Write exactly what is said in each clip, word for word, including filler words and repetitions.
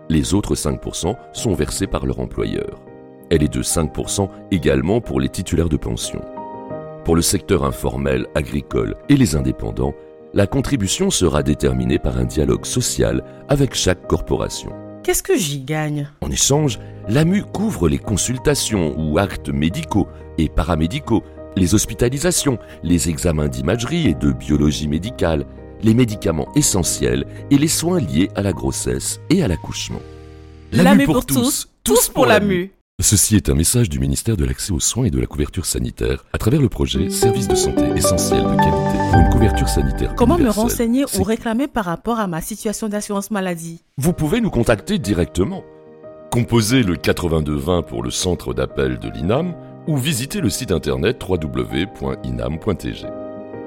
Les autres cinq pour cent sont versés par leur employeur. Elle est de cinq pour cent également pour les titulaires de pension. Pour le secteur informel, agricole et les indépendants, la contribution sera déterminée par un dialogue social avec chaque corporation. Qu'est-ce que j'y gagne ? En échange, l'A M U couvre les consultations ou actes médicaux et paramédicaux, les hospitalisations, les examens d'imagerie et de biologie médicale, les médicaments essentiels et les soins liés à la grossesse et à l'accouchement. L'A M U pour tous, tous pour l'A M U. Ceci est un message du ministère de l'Accès aux soins et de la couverture sanitaire à travers le projet Services de santé essentiels de qualité pour une couverture sanitaire Comment universelle. me renseigner C'est... ou réclamer par rapport à ma situation d'assurance maladie ? Vous pouvez nous contacter directement. Composez le quatre-vingt-deux vingt pour le centre d'appel de l'I N A M ou visitez le site internet w w w point i n a m point t g.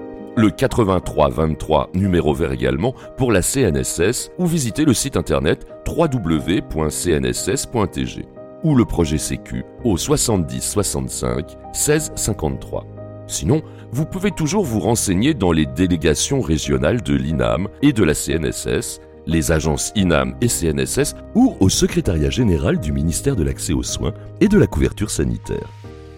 Le quatre-vingt-trois vingt-trois numéro vert également pour la C N S S ou visitez le site internet w w w point c n s s point t g ou le projet Sécu au soixante-dix soixante-cinq seize cinquante-trois. Sinon, vous pouvez toujours vous renseigner dans les délégations régionales de l'I N A M et de la C N S S, les agences I N A M et C N S S ou au secrétariat général du ministère de l'Accès aux soins et de la couverture sanitaire.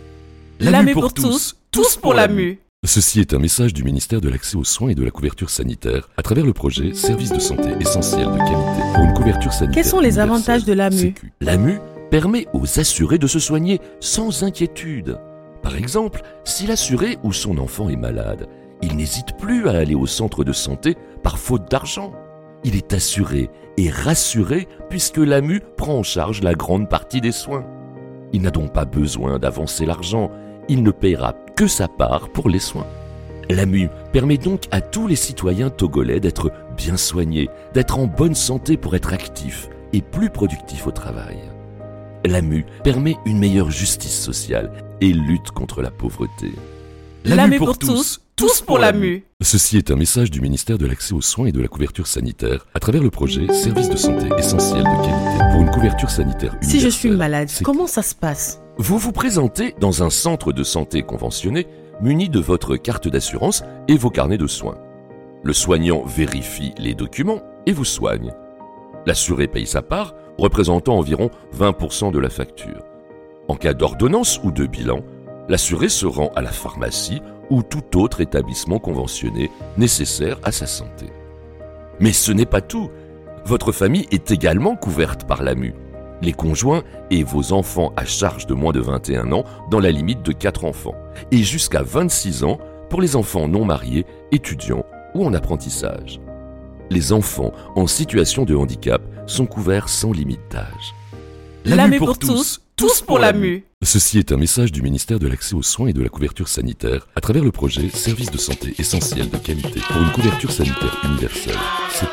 L'A M U pour tous, tous pour l'A M U. Ceci est un message du ministère de l'Accès aux soins et de la couverture sanitaire à travers le projet Services de santé essentiels de qualité pour une couverture sanitaire. Quels sont les avantages de l'A M U ? Sécu. L'A M U permet aux assurés de se soigner sans inquiétude. Par exemple, si l'assuré ou son enfant est malade, il n'hésite plus à aller au centre de santé par faute d'argent. Il est assuré et rassuré puisque l'A M U prend en charge la grande partie des soins. Il n'a donc pas besoin d'avancer l'argent, il ne paiera que sa part pour les soins. L'A M U permet donc à tous les citoyens togolais d'être bien soignés, d'être en bonne santé pour être actifs et plus productifs au travail. L'A M U permet une meilleure justice sociale et lutte contre la pauvreté. L'A M U pour tous, tous pour l'A M U. Ceci est un message du ministère de l'Accès aux soins et de la couverture sanitaire à travers le projet Services de santé essentiels de qualité pour une couverture sanitaire universelle. Si je suis malade, C'est... comment ça se passe ? Vous vous présentez dans un centre de santé conventionné muni de votre carte d'assurance et vos carnets de soins. Le soignant vérifie les documents et vous soigne. L'assuré paye sa part, représentant environ vingt pour cent de la facture. En cas d'ordonnance ou de bilan, l'assuré se rend à la pharmacie ou tout autre établissement conventionné nécessaire à sa santé. Mais ce n'est pas tout. Votre famille est également couverte par l'A M U. Les conjoints et vos enfants à charge de moins de vingt et un ans dans la limite de quatre enfants et jusqu'à vingt-six ans pour les enfants non mariés, étudiants ou en apprentissage. Les enfants en situation de handicap sont couverts sans limite d'âge. L'A M U pour tous, tous pour l'A M U. Ceci est un message du ministère de l'Accès aux soins et de la couverture sanitaire à travers le projet Services de santé essentiels de qualité pour une couverture sanitaire universelle. C'est...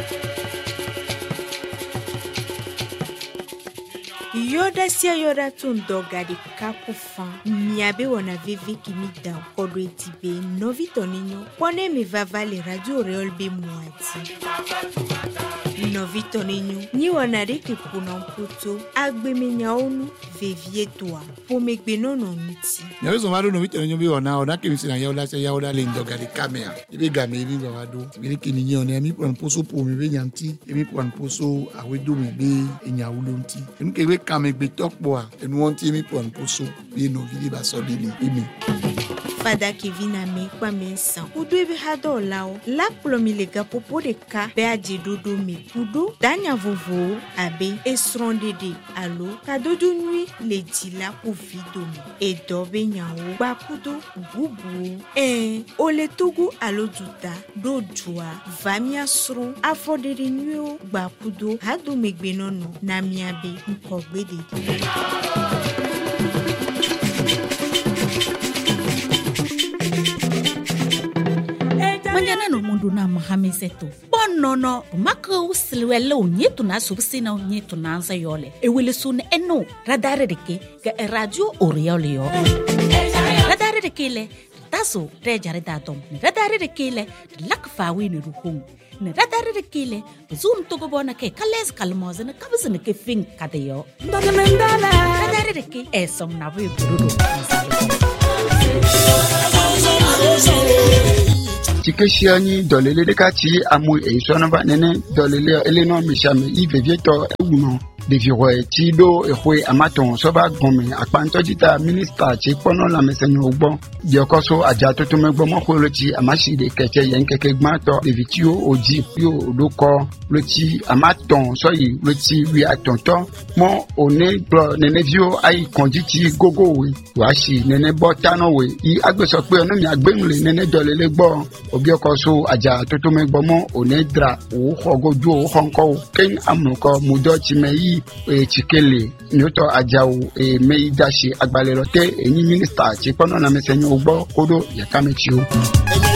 Yoda sia yoda tun dogadi kapu fan miabe wana veve kimi da kodo etibe novi toninyo pone mi vava le radio reol be muati novi toninyo ni wana reki kunan puto agbe mi nyaonu vevie toa po me gbe nono nti nyawe so maro novi toninyo be wana ona kimi sina yoda sia yoda le dogadi kamea ibe game bi bawado ibe kini nyo ne mi pon poso po mi be nyanti ibe pon poso awedo mi be enyawulo nti emi kebe kame gbe tokboa enu wonti mi pon poso be no vili ba so lili imi Fada Kevin ame kwa mensan udo ebe hado lao la plomi lega popo de ka be aje dodo me kudo danya vovo abe esronde de alo kadodo nui le dila ku vido e dobe nyawo ba kudo bubu eh o le togo alo duta do jua vamia sro afode de nui ba kudo hado megbe nono na miabe nkogbe de Manyana no mundo na mahamiseto. Bonono, maka usliwele unyetu na subsina unyetu na ansa yole. Ewele sune eno, radare deke, ke radio oriole yo. Radare deke le, taso rejare datom. Radare deke le, lakfawi ni ruhung. Ne radare deke le, zoom togo bona ke kales kalmoze ne kabzene ke fing kadeyo. Radare deke, esom na we burudo. tikeshia ni dolele de kati amu e sonova nene dolele eleno mishame ivevieto ewuno de viroe tido ehwe amaton soba gome akpanto jita minister chi pono la mesenyo ogbo diokoso aja toto megbo mo kholochi amashi de keke yen keke gmato de vitio oji yo loko loti amaton soyi loti wi atonto mo one bro nene vio ai konjiti gogo we washi nene botano we i agbeso pe onu mi agbenule nene dolele gbo obiokoso aja toto megbo mo one dra o khogoju o khonko ken amuko mudo chimeyi e chikele nyoto ajawo e meidashi agbalelote eni minister chi pono na mesenyo ogbo kodo yakamechio.